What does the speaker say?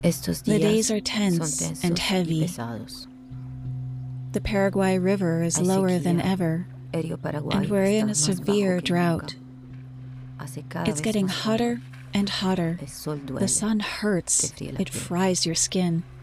The days are tense and heavy. The Paraguay River is lower than ever, and we're in a severe drought. It's getting hotter and hotter. The sun hurts. It fries your skin.